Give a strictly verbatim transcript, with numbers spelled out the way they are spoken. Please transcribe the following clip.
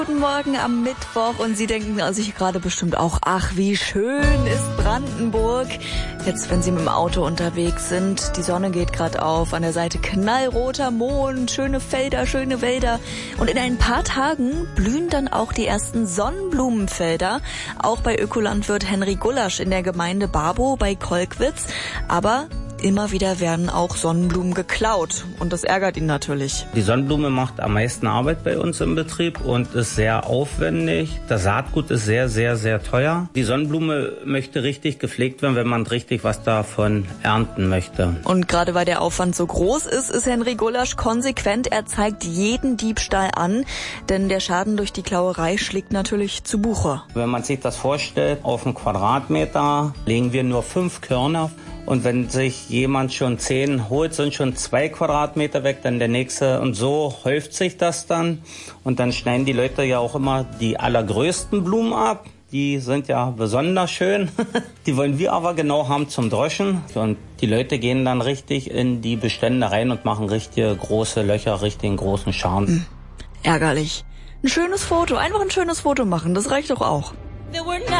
Guten Morgen am Mittwoch und Sie denken sich gerade bestimmt auch, ach, wie schön ist Brandenburg. Jetzt, wenn Sie mit dem Auto unterwegs sind, die Sonne geht gerade auf, an der Seite knallroter Mond, schöne Felder, schöne Wälder. Und in ein paar Tagen blühen dann auch die ersten Sonnenblumenfelder, auch bei Ökolandwirt Henry Gulasch in der Gemeinde Barbow bei Kolkwitz. Aber immer wieder werden auch Sonnenblumen geklaut und das ärgert ihn natürlich. Die Sonnenblume macht am meisten Arbeit bei uns im Betrieb und ist sehr aufwendig. Das Saatgut ist sehr, sehr, sehr teuer. Die Sonnenblume möchte richtig gepflegt werden, wenn man richtig was davon ernten möchte. Und gerade weil der Aufwand so groß ist, ist Henry Gulasch konsequent. Er zeigt jeden Diebstahl an, denn der Schaden durch die Klauerei schlägt natürlich zu Buche. Wenn man sich das vorstellt, auf einen Quadratmeter legen wir nur fünf Körner. Und wenn sich jemand schon zehn holt, sind schon zwei Quadratmeter weg, dann der nächste. Und so häuft sich das dann. Und dann schneiden die Leute ja auch immer die allergrößten Blumen ab. Die sind ja besonders schön. Die wollen wir aber genau haben zum Droschen. Und die Leute gehen dann richtig in die Bestände rein und machen richtige große Löcher, richtig großen Schaden. Hm, ärgerlich. Ein schönes Foto, einfach ein schönes Foto machen, das reicht doch auch.